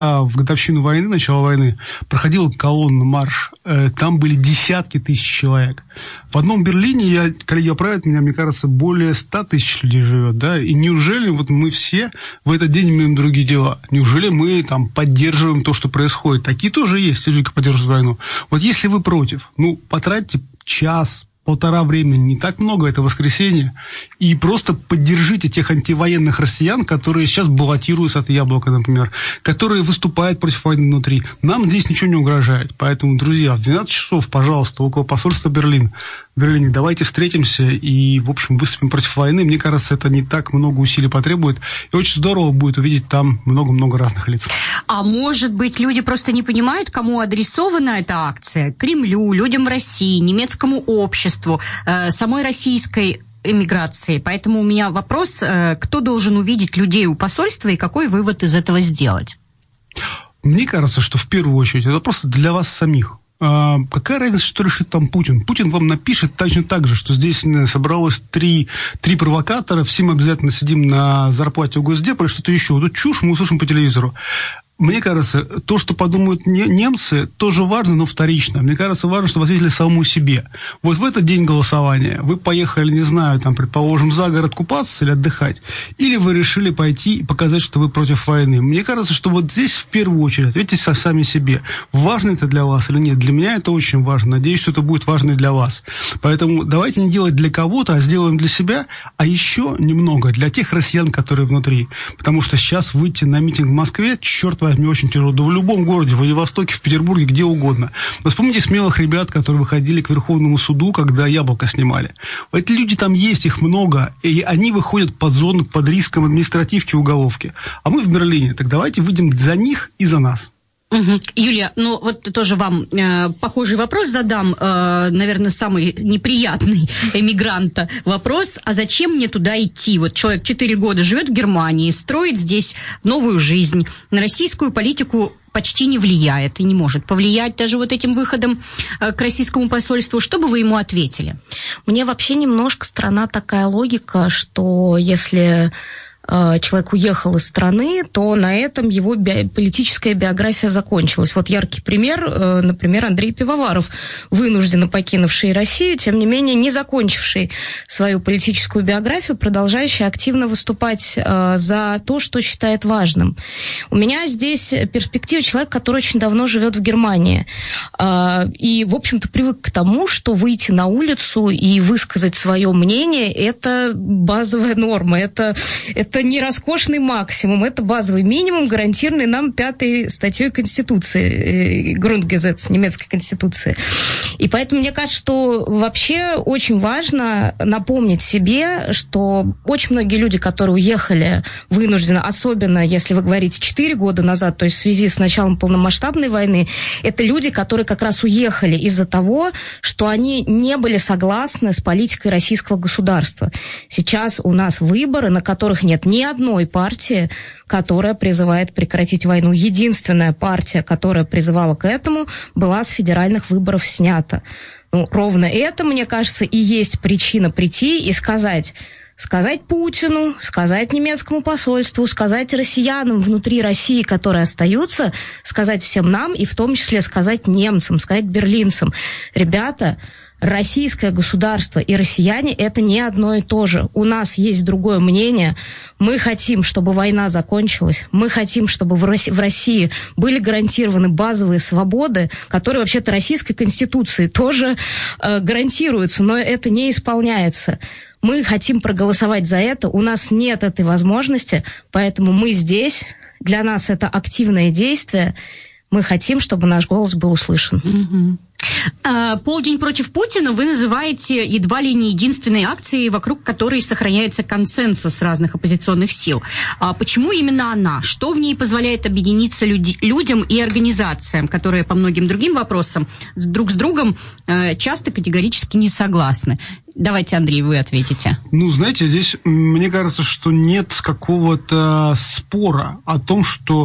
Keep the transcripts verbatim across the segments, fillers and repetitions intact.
в годовщину войны, начала войны, проходила колонна, марш. Там были десятки тысяч человек. В одном Берлине, я, коллеги оправят меня, мне кажется, более ста тысяч людей живет, да, и неужели вот мы все в этот день имеем другие дела? Неужели мы там поддерживаем то, что происходит? Такие тоже есть, люди, которые поддерживают войну. Вот если вы против, ну, потратьте час, полтора времени, не так много, это воскресенье, и просто поддержите тех антивоенных россиян, которые сейчас баллотируются от Яблока, например, которые выступают против войны внутри. Нам здесь ничего не угрожает. Поэтому, друзья, в двенадцать часов, пожалуйста, около посольства Берлин, в Берлине, давайте встретимся и, в общем, выступим против войны. Мне кажется, это не так много усилий потребует. И очень здорово будет увидеть там много-много разных лиц. А может быть, люди просто не понимают, кому адресована эта акция? Кремлю, людям в России, немецкому обществу, э, самой российской эмиграции. Поэтому у меня вопрос, э, кто должен увидеть людей у посольства и какой вывод из этого сделать? Мне кажется, что в первую очередь это просто для вас самих. А какая разница, что решит там Путин? Путин вам напишет точно так же, что здесь собралось три, три провокатора, все мы обязательно сидим на зарплате у Госдепа или что-то еще. Вот эту чушь мы услышим по телевизору. Мне кажется, то, что подумают немцы, тоже важно, но вторично. Мне кажется, важно, чтобы ответили самому себе. Вот в этот день голосования вы поехали, не знаю, там, предположим, за город купаться или отдыхать, или вы решили пойти и показать, что вы против войны. Мне кажется, что вот здесь в первую очередь ответьте сами себе, важно это для вас или нет. Для меня это очень важно. Надеюсь, что это будет важно и для вас. Поэтому давайте не делать для кого-то, а сделаем для себя, а еще немного для тех россиян, которые внутри. Потому что сейчас выйти на митинг в Москве, черт возьми, мне очень тяжело. Да в любом городе, в Владивостоке, в Петербурге, где угодно. Но вспомните смелых ребят, которые выходили к Верховному суду, когда Яблоко снимали. Эти люди там есть, их много, и они выходят под зону, под риском административки, уголовки. А мы в Берлине. Так давайте выйдем за них и за нас. Угу. Юлия, ну вот тоже вам э, похожий вопрос задам, э, наверное, самый неприятный эмигранта вопрос, а зачем мне туда идти? Вот человек четыре года живет в Германии, строит здесь новую жизнь, на российскую политику почти не влияет и не может повлиять даже вот этим выходом э, к российскому посольству. Что бы вы ему ответили? Мне вообще немножко странна такая логика, что если человек уехал из страны, то на этом его би- политическая биография закончилась. Вот яркий пример, например, Андрей Пивоваров, вынужденно покинувший Россию, тем не менее не закончивший свою политическую биографию, продолжающий активно выступать э, за то, что считает важным. У меня здесь перспектива человека, который очень давно живет в Германии. Э, и, в общем-то, привык к тому, что выйти на улицу и высказать свое мнение – это базовая норма, это, это не роскошный максимум, это базовый минимум, гарантированный нам пятой статьей Конституции, Grundgesetz, немецкой Конституции. И поэтому мне кажется, что вообще очень важно напомнить себе, что очень многие люди, которые уехали вынужденно, особенно если вы говорите четыре года назад, то есть в связи с началом полномасштабной войны, это люди, которые как раз уехали из-за того, что они не были согласны с политикой российского государства. Сейчас у нас выборы, на которых нет ни одной партии, которая призывает прекратить войну. Единственная партия, которая призывала к этому, была с федеральных выборов снята. Ну, ровно это, мне кажется, и есть причина прийти и сказать... Сказать Путину, сказать немецкому посольству, сказать россиянам внутри России, которые остаются, сказать всем нам, и в том числе сказать немцам, сказать берлинцам. Ребята, российское государство и россияне – это не одно и то же. У нас есть другое мнение. Мы хотим, чтобы война закончилась. Мы хотим, чтобы в России были гарантированы базовые свободы, которые вообще-то Российской Конституцией тоже э, гарантируются, но это не исполняется. Мы хотим проголосовать за это, у нас нет этой возможности, поэтому мы здесь, для нас это активное действие, мы хотим, чтобы наш голос был услышан. Mm-hmm. Полдень против Путина вы называете едва ли не единственной акцией, вокруг которой сохраняется консенсус разных оппозиционных сил. А почему именно она? Что в ней позволяет объединиться люди, людям и организациям, которые по многим другим вопросам друг с другом часто категорически не согласны? Давайте, Андрей, вы ответите. Ну, знаете, здесь мне кажется, что нет какого-то спора о том, что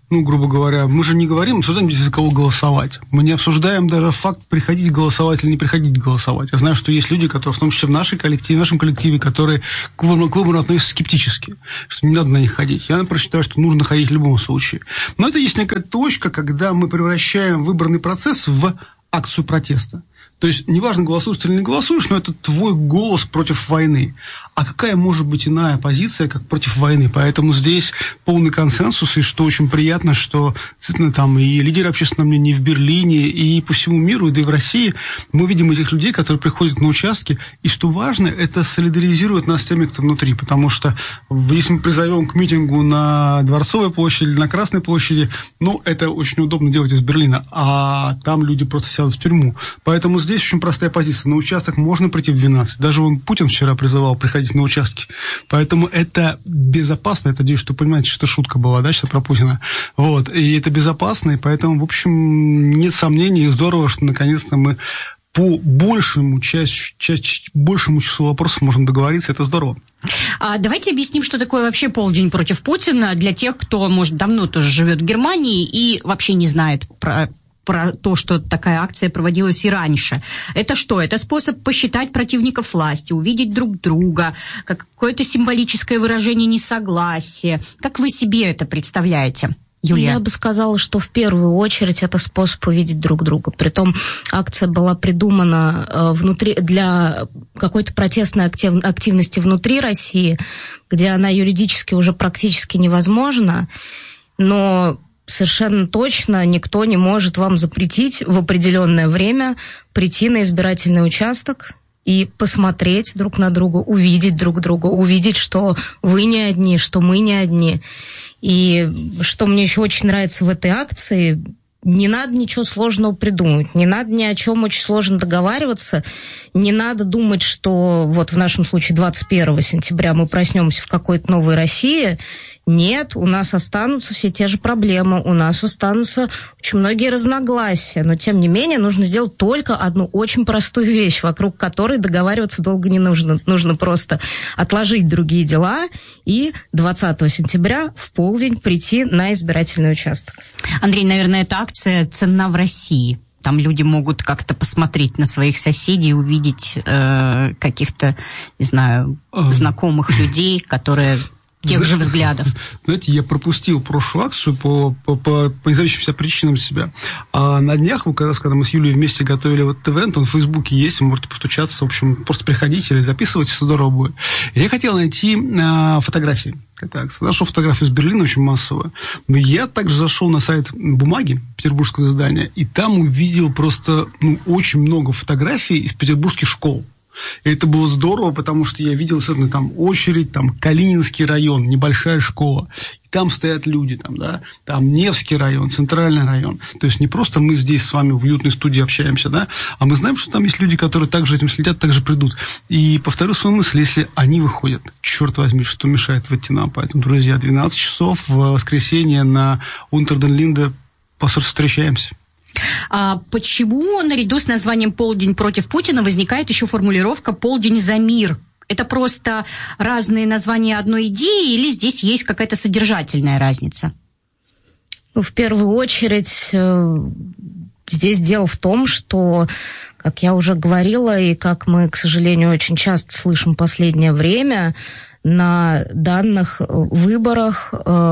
ну, грубо говоря, мы же не говорим, обсуждаем здесь, за кого голосовать. Мы не обсуждаем даже факт, приходить голосовать или не приходить голосовать. Я знаю, что есть люди, которые, в том числе в нашей коллективе, в нашем коллективе, которые к выбору, к выбору относятся скептически, что не надо на них ходить. Я, например, считаю, что нужно ходить в любом случае. Но это есть некая точка, когда мы превращаем выборный процесс в акцию протеста. То есть, неважно, голосуешь ты или не голосуешь, но это твой голос против войны. А какая может быть иная позиция, как против войны? Поэтому здесь полный консенсус, и что очень приятно, что действительно там и лидеры общественного мнения и в Берлине, и по всему миру, да и в России мы видим этих людей, которые приходят на участки, и что важно, это солидаризирует нас с теми, кто внутри, потому что если мы призовем к митингу на Дворцовой площади или на Красной площади, ну, это очень удобно делать из Берлина, а там люди просто сядут в тюрьму. Поэтому здесь очень простая позиция. На участок можно прийти в двенадцать. Даже вон Путин вчера призывал приходить на участки. Поэтому это безопасно. Это, надеюсь, что понимаете, что шутка была, да, что про Путина. Вот. И это безопасно, и поэтому, в общем, нет сомнений, и здорово, что наконец-то мы по большему, часть, часть, большему числу вопросов можем договориться. Это здорово. А давайте объясним, что такое вообще полдень против Путина для тех, кто, может, давно тоже живет в Германии и вообще не знает про... про то, что такая акция проводилась и раньше. Это что? Это способ посчитать противников власти, увидеть друг друга, какое-то символическое выражение несогласия. Как вы себе это представляете, Юлия? Я бы сказала, что в первую очередь это способ увидеть друг друга. Притом акция была придумана э, внутри, для какой-то протестной актив, активности внутри России, где она юридически уже практически невозможна, но совершенно точно никто не может вам запретить в определенное время прийти на избирательный участок и посмотреть друг на друга, увидеть друг друга, увидеть, что вы не одни, что мы не одни. И что мне еще очень нравится в этой акции, не надо ничего сложного придумывать, не надо ни о чем очень сложно договариваться, не надо думать, что вот в нашем случае двадцать первого сентября мы проснемся в какой-то новой России. Нет, у нас останутся все те же проблемы, у нас останутся очень многие разногласия, но тем не менее нужно сделать только одну очень простую вещь, вокруг которой договариваться долго не нужно. Нужно просто отложить другие дела и двадцатого сентября в полдень прийти на избирательный участок. Андрей, наверное, эта акция ценна в России. Там люди могут как-то посмотреть на своих соседей, увидеть э, каких-то, не знаю, знакомых людей, которые... тех же взглядов. Знаете, я пропустил прошлую акцию по, по, по, по независимым причинам себя. А на днях, вы, когда, когда мы с Юлией вместе готовили вот этот ивент, он в Фейсбуке есть, вы можете постучаться, в общем, просто приходите или записывайтесь, здорово будет. Я хотел найти а, фотографии. Так, нашел фотографию из Берлина, очень массовую. Но я также зашел на сайт «Бумаги», петербургского издания, и там увидел просто ну, очень много фотографий из петербургских школ. И это было здорово, потому что я видел, certainly, там очередь, там Калининский район, небольшая школа. И там стоят люди, там, да, там Невский район, Центральный район. То есть не просто мы здесь с вами в уютной студии общаемся, да, а мы знаем, что там есть люди, которые также этим следят, также придут. И повторю свою мысль, если они выходят, черт возьми, что мешает выйти нам. Поэтому, друзья, двенадцать часов в воскресенье на Унтер-ден-Линде встречаемся. А почему наряду с названием «Полдень против Путина» возникает еще формулировка «Полдень за мир»? Это просто разные названия одной идеи или здесь есть какая-то содержательная разница? Ну, в первую очередь, здесь дело в том, что, как я уже говорила, и как мы, к сожалению, очень часто слышим в последнее время, на данных выборах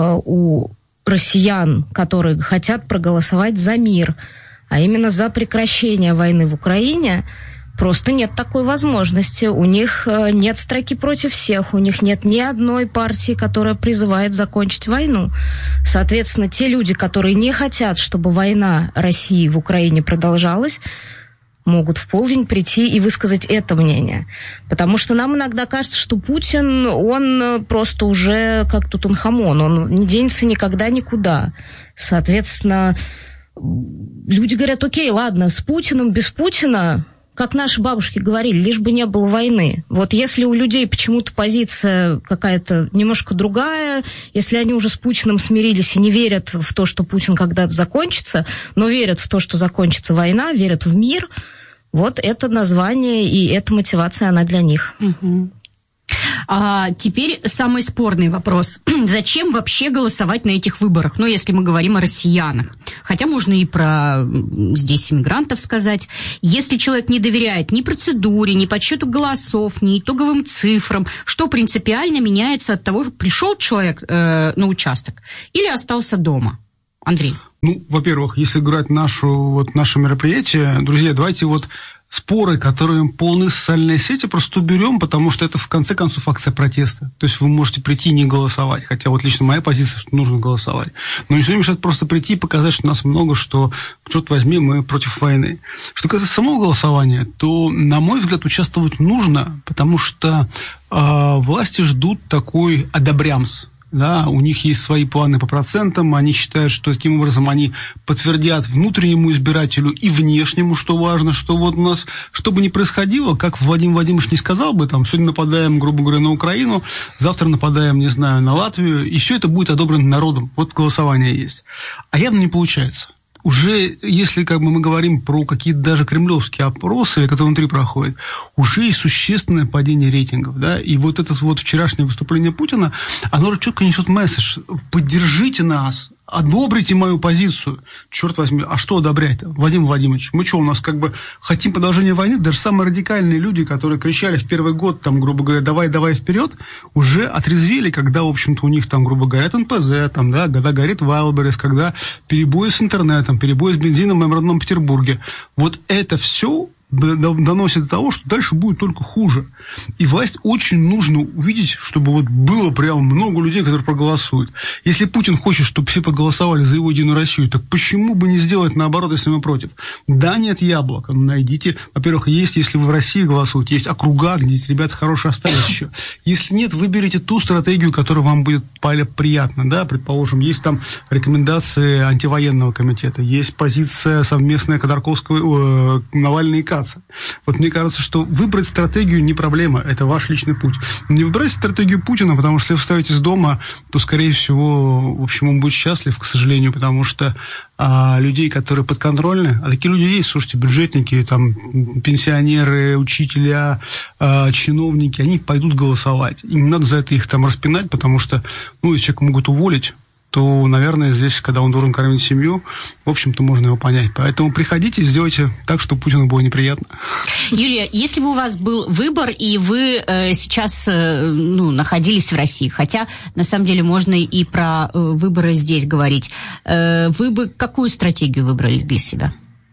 у россиян, которые хотят проголосовать за мир, а именно за прекращение войны в Украине, просто нет такой возможности. У них нет строки против всех, у них нет ни одной партии, которая призывает закончить войну. Соответственно, те люди, которые не хотят, чтобы война России в Украине продолжалась, могут в полдень прийти и высказать это мнение. Потому что нам иногда кажется, что Путин, он просто уже как Тутанхамон, он не денется никогда никуда. Соответственно, люди говорят, окей, ладно, с Путиным, без Путина, как наши бабушки говорили, лишь бы не было войны. Вот если у людей почему-то позиция какая-то немножко другая, если они уже с Путиным смирились и не верят в то, что Путин когда-то закончится, но верят в то, что закончится война, верят в мир, вот это название и эта мотивация, она для них. Угу. А теперь самый спорный вопрос. Зачем вообще голосовать на этих выборах? Ну, если мы говорим о россиянах. Хотя можно и про здесь иммигрантов сказать. Если человек не доверяет ни процедуре, ни подсчету голосов, ни итоговым цифрам, что принципиально меняется от того, пришел человек э, на участок или остался дома? Андрей. Ну, во-первых, если играть нашу, вот, наше мероприятие, друзья, давайте вот споры, которые полны социальные сети, просто уберем, потому что это, в конце концов, акция протеста. То есть вы можете прийти и не голосовать. Хотя вот лично моя позиция, что нужно голосовать. Но ничего не мешает просто прийти и показать, что нас много, что, черт возьми, мы против войны. Что касается самого голосования, то, на мой взгляд, участвовать нужно, потому что э, власти ждут такой одобрямс. Да, у них есть свои планы по процентам, они считают, что таким образом они подтвердят внутреннему избирателю и внешнему, что важно, что вот у нас, что бы ни происходило, как Владимир Владимирович не сказал бы, там, сегодня нападаем, грубо говоря, на Украину, завтра нападаем, не знаю, на Латвию, и все это будет одобрено народом. Вот голосование есть. А явно не получается. Уже, если как бы мы говорим про какие-то даже кремлевские опросы, которые внутри проходят, уже есть существенное падение рейтингов, да, и вот это вот вчерашнее выступление Путина, оно же четко несет месседж: поддержите нас, одобрите мою позицию. Черт возьми, а что одобрять-то, Владимир Владимирович? Мы что, у нас как бы хотим продолжения войны? Даже самые радикальные люди, которые кричали в первый год, там, грубо говоря, давай, давай вперед, уже отрезвели, когда, в общем-то, у них там, грубо говоря, эн пэ зэ, там, да, когда горит Вайлдберрис, когда перебои с интернетом, перебои с бензином в моем родном Петербурге. Вот это все доносит до того, что дальше будет только хуже. И власть очень нужно увидеть, чтобы вот было прям много людей, которые проголосуют. Если Путин хочет, чтобы все проголосовали за его Единую Россию, так почему бы не сделать наоборот, если мы против? Да, нет яблока, но найдите. Во-первых, есть, если вы в России голосуете, есть округа, где ребята хорошие остались еще. Если нет, выберите ту стратегию, которая вам будет приятна. Да, предположим, есть там рекомендации антивоенного комитета, есть позиция совместная Ходорковского, э, Навальный и Каца. Вот мне кажется, что выбрать стратегию не проблема, это ваш личный путь. Не выбирайте стратегию Путина, потому что если вы вставитесь дома, то, скорее всего, в общем, он будет счастлив, к сожалению, потому что а, людей, которые подконтрольны, а такие люди есть, слушайте, бюджетники, там, пенсионеры, учителя, а, чиновники, они пойдут голосовать. Им не надо за это их там распинать, потому что, ну, если человека могут уволить, то, наверное, здесь, когда он должен кормить семью, в общем-то, можно его понять. Поэтому приходите, сделайте так, чтобы Путину было неприятно. Юлия, если бы у вас был выбор, и вы э, сейчас э, ну, находились в России, хотя, на самом деле, можно и про э, выборы здесь говорить, э, вы бы какую стратегию выбрали для себя?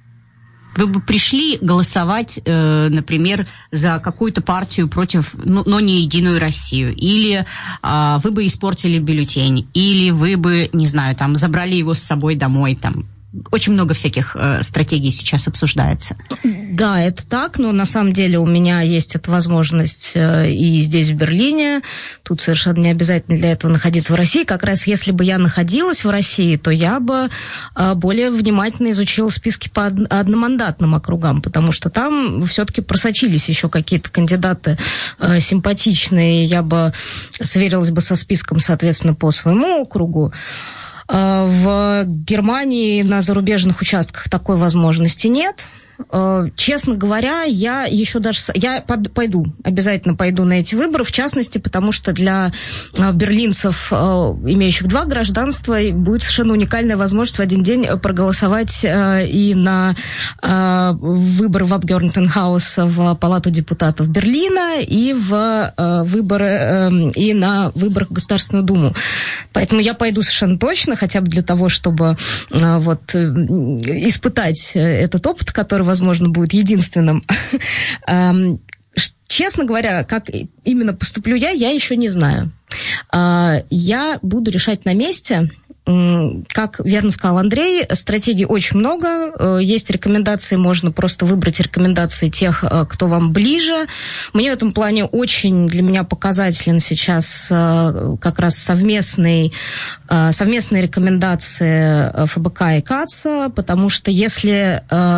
Вы бы пришли голосовать, э, например, за какую-то партию против, ну, но не Единую Россию, или э, вы бы испортили бюллетень, или вы бы, не знаю, там, забрали его с собой домой, там. Очень много всяких э, стратегий сейчас обсуждается. Да, это так, но на самом деле у меня есть эта возможность э, и здесь, в Берлине. Тут совершенно не обязательно для этого находиться в России. Как раз если бы я находилась в России, то я бы э, более внимательно изучила списки по од- одномандатным округам, потому что там все-таки просочились еще какие-то кандидаты э, симпатичные. Я бы сверилась бы со списком, соответственно, по своему округу. В Германии на зарубежных участках такой возможности нет. Честно говоря, я еще даже... Я пойду, обязательно пойду на эти выборы, в частности, потому что для берлинцев, имеющих два гражданства, будет совершенно уникальная возможность в один день проголосовать и на выборы в Абгеорднетенхаус, в Палату депутатов Берлина, и в выборы, и на выборах в Государственную Думу. Поэтому я пойду совершенно точно, хотя бы для того, чтобы вот испытать этот опыт, который, возможно, будет единственным. Честно говоря, как именно поступлю я, я еще не знаю. Я буду решать на месте. Как верно сказал Андрей, стратегий очень много. Есть рекомендации, можно просто выбрать рекомендации тех, кто вам ближе. Мне в этом плане очень для меня показателен сейчас как раз совместный, совместные рекомендации эф бэ ка и Каца, потому что если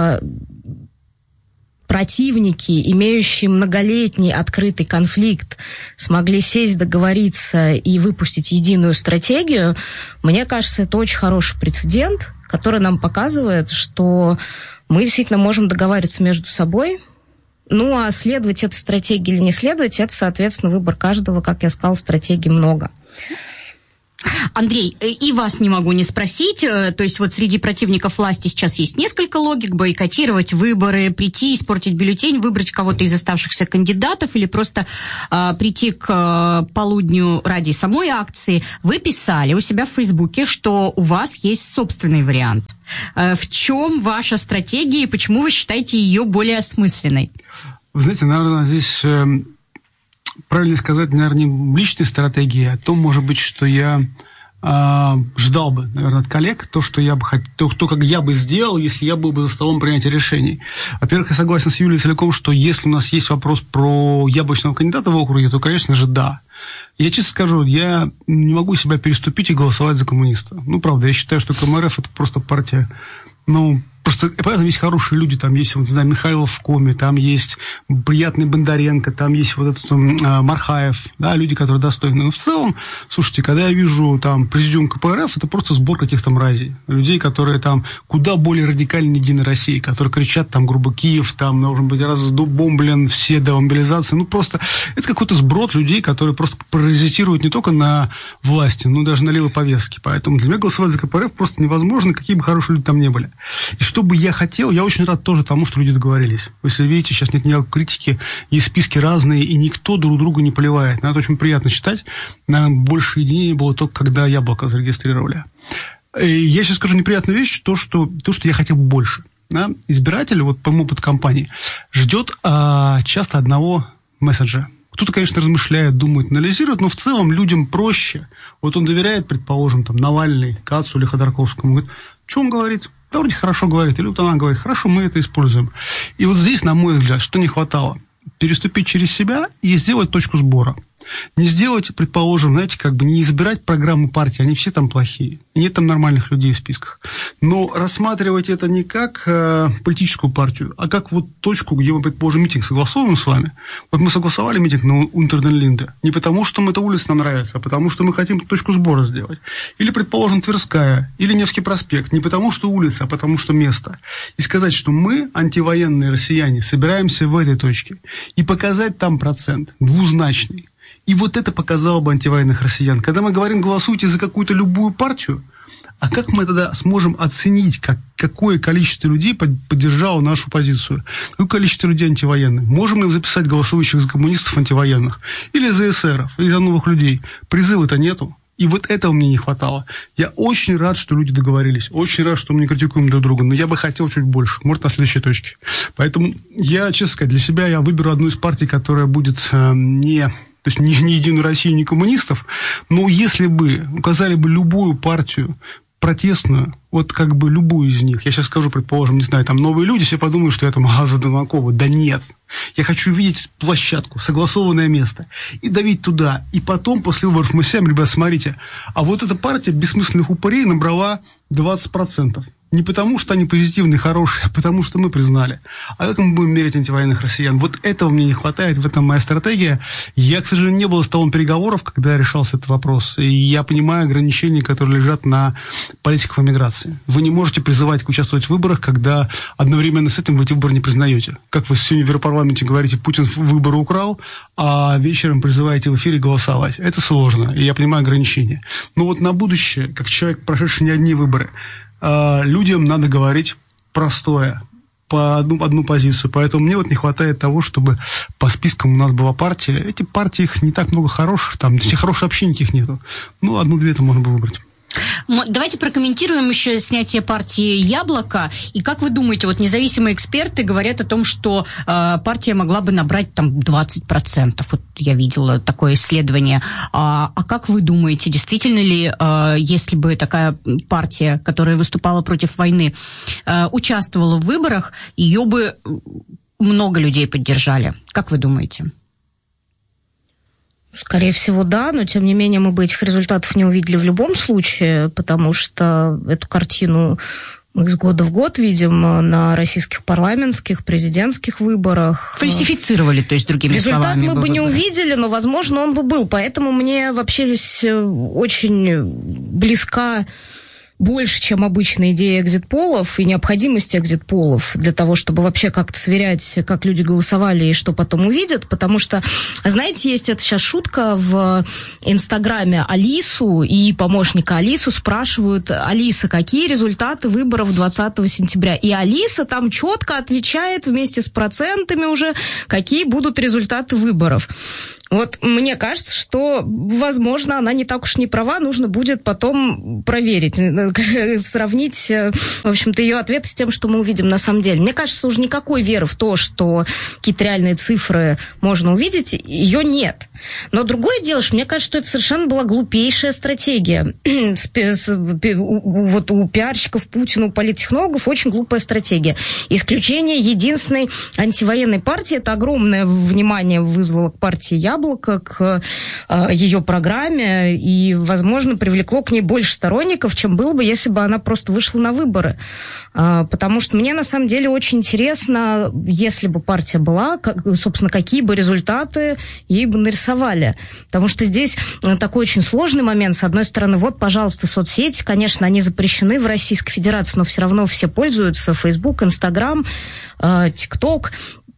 противники, имеющие многолетний открытый конфликт, смогли сесть, договориться и выпустить единую стратегию, мне кажется, это очень хороший прецедент, который нам показывает, что мы действительно можем договариваться между собой, Ну, а следовать этой стратегии или не следовать, это, соответственно, выбор каждого. Как я сказала, стратегий много. Андрей, и вас не могу не спросить, то есть вот среди противников власти сейчас есть несколько логик: бойкотировать выборы, прийти, испортить бюллетень, выбрать кого-то из оставшихся кандидатов или просто э, прийти к э, полудню ради самой акции. Вы писали у себя в Фейсбуке, что у вас есть собственный вариант. Э, в чем ваша стратегия и почему вы считаете ее более осмысленной? Вы знаете, наверное, здесь... Э... Правильно сказать, наверное, не личной стратегии, а то, может быть, что я э, ждал бы, наверное, от коллег, то, что я бы хотел, то, то, как я бы сделал, если я был бы за столом принятия решений. Во-первых, я согласен с Юлией целиком, что если у нас есть вопрос про яблочного кандидата в округе, то, конечно же, да. Я честно скажу, я не могу себя переступить и голосовать за коммуниста. Ну, правда, я считаю, что КМРФ – это просто партия, ну... Просто, понятно, есть хорошие люди, там есть, вот, не знаю, Михайлов в Коме, там есть приятный Бондаренко, там есть вот этот а, Мархаев, да, люди, которые достойны. Но в целом, слушайте, когда я вижу там президиум КПРФ, это просто сбор каких-то мразей. Людей, которые там куда более радикальнее Единой России, которые кричат там, грубо, Киев, там, должен быть разбомблен, все до мобилизации. Ну, просто это какой-то сброд людей, которые просто паразитируют не только на власти, но даже на левой повестке. Поэтому для меня голосовать за КПРФ просто невозможно, какие бы хорошие люди там не были. И что бы я хотел, я очень рад тоже тому, что люди договорились. Вы если видите, сейчас нет никакой критики, есть списки разные, и никто друг друга не поливает. Это очень приятно читать. Наверное, больше единения было только, когда Яблоко зарегистрировали. И я сейчас скажу неприятную вещь, то, что, то, что я хотел бы больше. Да? Избиратель, вот по моему опыту компании, ждет а, часто одного месседжа. Кто-то, конечно, размышляет, думает, анализирует, но в целом людям проще. Вот он доверяет, предположим, там, Навальный, Кацу или Ходорковскому. Говорит, что он говорит? Да, вроде хорошо говорит. Или вот она говорит, хорошо, мы это используем. И вот здесь, на мой взгляд, что не хватало? Переступить через себя и сделать точку сбора. Не сделать, предположим, знаете, как бы не избирать программу партии, они все там плохие. Нет там нормальных людей в списках. Но рассматривать это не как э, политическую партию, а как вот точку, где мы, предположим, митинг согласовываем с вами. Вот мы согласовали митинг на Унтер-ден-Линде не потому, что мы эта улица нам нравится, а потому, что мы хотим точку сбора сделать. Или, предположим, Тверская, или Невский проспект. Не потому, что улица, а потому, что место. И сказать, что мы, антивоенные россияне, собираемся в этой точке. И показать там процент двузначный. И вот это показало бы антивоенных россиян. Когда мы говорим, голосуйте за какую-то любую партию, а как мы тогда сможем оценить, как, какое количество людей поддержало нашу позицию? Какое количество людей антивоенных? Можем ли записать голосующих за коммунистов антивоенных? Или за эсеров? Или за новых людей? Призыва-то нету. И вот этого мне не хватало. Я очень рад, что люди договорились. Очень рад, что мы не критикуем друг друга. Но я бы хотел чуть больше. Может, на следующей точке. Поэтому я, честно сказать, для себя я выберу одну из партий, которая будет э, не... То есть не, не Единую Россию, не коммунистов, но если бы указали бы любую партию протестную, вот как бы любую из них, я сейчас скажу, предположим, не знаю, там новые люди, все подумают, что я там Газа Домакова. Да нет. Я хочу видеть площадку, согласованное место, и давить туда. И потом, после выборов, мы всем, ребят, смотрите, а вот эта партия бессмысленных упырей набрала двадцать процентов. Не потому, что они позитивные, хорошие, а потому, что мы признали. А как мы будем мерить антивоенных россиян? Вот этого мне не хватает, в этом моя стратегия. Я, к сожалению, не был за столом переговоров, когда решался этот вопрос. И я понимаю ограничения, которые лежат на политиках эмиграции. Вы не можете призывать участвовать в выборах, когда одновременно с этим вы эти выборы не признаете. Как вы сегодня в Европарламенте говорите, Путин выборы украл, а вечером призываете в эфире голосовать. Это сложно, и я понимаю ограничения. Но вот на будущее, как человек, прошедший не одни выборы, людям надо говорить простое, по одну, одну позицию. Поэтому мне вот не хватает того, чтобы по спискам у нас была партия. Эти партии, их не так много хороших, там, все хорошие вообще никаких нету. Ну, одну-две-то можно было выбрать. Давайте прокомментируем еще снятие партии «Яблоко». И как вы думаете, вот независимые эксперты говорят о том, что э, партия могла бы набрать там двадцать процентов. Вот я видела такое исследование. А, а как вы думаете, действительно ли, э, если бы такая партия, которая выступала против войны, э, участвовала в выборах, ее бы много людей поддержали? Как вы думаете? Скорее всего, да, но тем не менее мы бы этих результатов не увидели в любом случае, потому что эту картину мы из года в год видим на российских парламентских, президентских выборах. Фальсифицировали, то есть, другими Результат словами. Результат мы бы выборы. не увидели, но, возможно, он бы был. Поэтому мне вообще здесь очень близка больше, чем обычная идея экзит-полов и необходимость экзит-полов для того, чтобы вообще как-то сверять, как люди голосовали и что потом увидят, потому что, знаете, есть это сейчас шутка в Инстаграме. Алису и помощника Алису спрашивают: Алиса, какие результаты выборов двадцатого сентября? И Алиса там четко отвечает вместе с процентами уже, какие будут результаты выборов. Вот мне кажется, что, возможно, она не так уж не права, нужно будет потом проверить, сравнить, в общем-то, ее ответы с тем, что мы увидим на самом деле. Мне кажется, что уже никакой веры в то, что какие-то реальные цифры можно увидеть, ее нет. Но другое дело, что мне кажется, что это совершенно была глупейшая стратегия. Вот у пиарщиков Путина, у политтехнологов очень глупая стратегия. Исключение единственной антивоенной партии, это огромное внимание вызвало к партии «Яблоко», к э, ее программе, и, возможно, привлекло к ней больше сторонников, чем было бы, если бы она просто вышла на выборы. Э, потому что мне, на самом деле, очень интересно, если бы партия была, как, собственно, какие бы результаты ей бы нарисовали. Потому что здесь такой очень сложный момент. С одной стороны, вот, пожалуйста, соцсети, конечно, они запрещены в Российской Федерации, но все равно все пользуются. Facebook, Instagram, э, TikTok.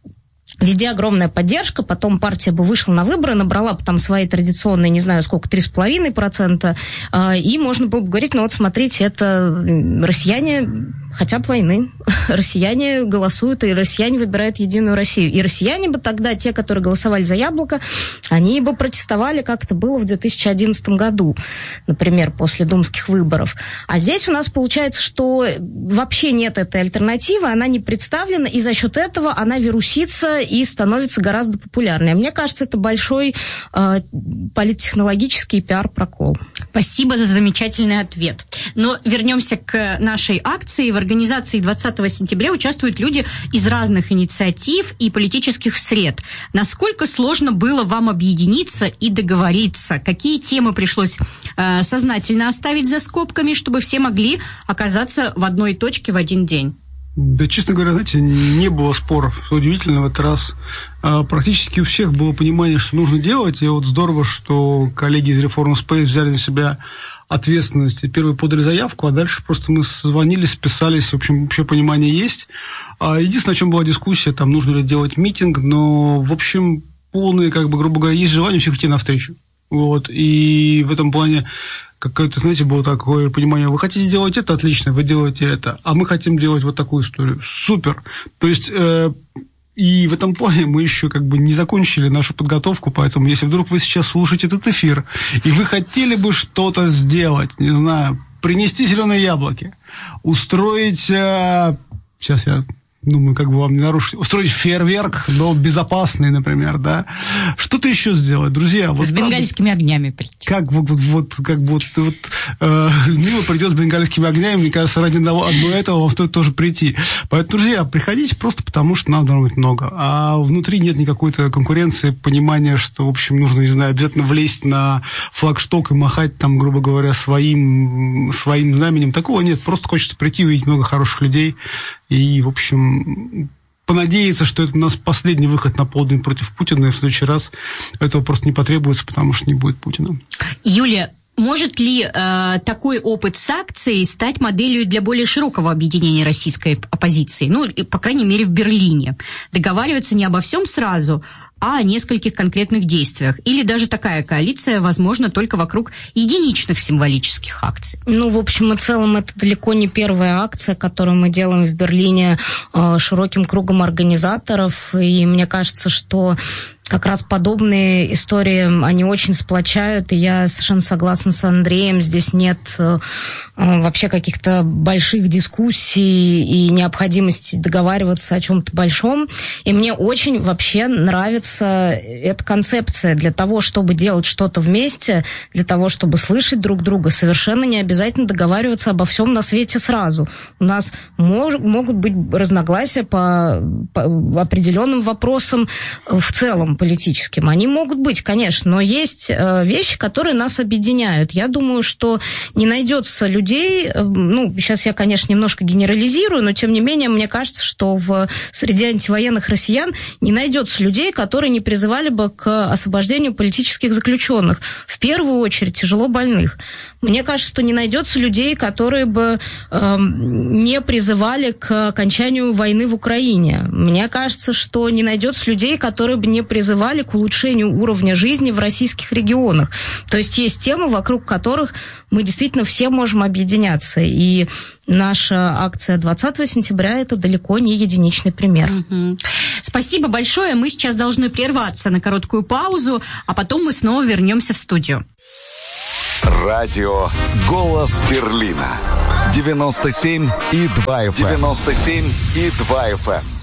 Везде огромная поддержка, потом партия бы вышла на выборы, набрала бы там свои традиционные, не знаю сколько, три с половиной процента, и можно было бы говорить: ну вот смотрите, это россияне хотят войны, россияне голосуют, и россияне выбирают Единую Россию. И россияне бы тогда, те, которые голосовали за «Яблоко», они бы протестовали, как это было в две тысячи одиннадцатом году, например, после думских выборов. А здесь у нас получается, что вообще нет этой альтернативы, она не представлена, и за счет этого она вирусится и становится гораздо популярнее. Мне кажется, это большой э, политтехнологический пиар-прокол. Спасибо за замечательный ответ. Но вернемся к нашей акции. В организации двадцатого сентября участвуют люди из разных инициатив и политических сред. Насколько сложно было вам объединиться и договориться? Какие темы пришлось э, сознательно оставить за скобками, чтобы все могли оказаться в одной точке в один день? Да, честно говоря, знаете, не было споров. Что удивительно, в этот раз а, практически у всех было понимание, что нужно делать. И вот здорово, что коллеги из Reform Space взяли на себя ответственность. И первые подали заявку, а дальше просто мы созвонились, списались. В общем, общее понимание есть. А, единственное, о чем была дискуссия, там, нужно ли делать митинг. Но, в общем, полное, как бы, грубо говоря, есть желание у всех идти навстречу. Вот. И в этом плане какое-то, знаете, было такое понимание: вы хотите делать это, отлично, вы делаете это, а мы хотим делать вот такую историю. Супер! То есть, э, и в этом плане мы еще как бы не закончили нашу подготовку, поэтому если вдруг вы сейчас слушаете этот эфир, и вы хотели бы что-то сделать, не знаю, принести зеленые яблоки, устроить... Э, сейчас я... думаю, как бы вам не нарушить, устроить фейерверк, но безопасный, например, да. Что-то еще сделать, друзья. Вот с правда, бенгальскими огнями прийти. Как вот, вот, вот, как бы вот, вот э, Людмила придет с бенгальскими огнями, мне кажется, ради одного, одного этого вам стоит тоже прийти. Поэтому, друзья, приходите просто потому, что нам должно быть много. А внутри нет никакой конкуренции, понимания, что, в общем, нужно, не знаю, обязательно влезть на флагшток и махать там, грубо говоря, своим, своим знаменем. Такого нет. Просто хочется прийти, увидеть много хороших людей. И, в общем, понадеяться, что это у нас последний выход на полдень против Путина, и в следующий раз этого просто не потребуется, потому что не будет Путина. Юлия, может ли э, такой опыт с акцией стать моделью для более широкого объединения российской оппозиции? Ну, по крайней мере, в Берлине. Договариваться не обо всем сразу, а о нескольких конкретных действиях. Или даже такая коалиция возможна только вокруг единичных символических акций. Ну, в общем и целом, это далеко не первая акция, которую мы делаем в Берлине э, широким кругом организаторов. И мне кажется, что как раз подобные истории, они очень сплочают, и я совершенно согласна с Андреем, здесь нет э, вообще каких-то больших дискуссий и необходимости договариваться о чем-то большом, и мне очень вообще нравится эта концепция. Для того, чтобы делать что-то вместе, для того, чтобы слышать друг друга, совершенно не обязательно договариваться обо всем на свете сразу. У нас мож, могут быть разногласия по, по определенным вопросам в целом, политическим. Они могут быть, конечно, но есть вещи, которые нас объединяют. Я думаю, что не найдется людей, ну, сейчас я, конечно, немножко генерализирую, но, тем не менее, мне кажется, что в среди антивоенных россиян не найдется людей, которые не призывали бы к освобождению политических заключенных. В первую очередь, тяжело больных. Мне кажется, что не найдется людей, которые бы э, не призывали к окончанию войны в Украине. Мне кажется, что не найдется людей, которые бы не призывали к улучшению уровня жизни в российских регионах. То есть есть темы, вокруг которых мы действительно все можем объединяться. И наша акция двадцатого сентября – это далеко не единичный пример. Угу. Спасибо большое. Мы сейчас должны прерваться на короткую паузу, а потом мы снова вернемся в студию. Радио «Голос Берлина». девяносто семь и два эф эм. девяносто семь и два эф эм.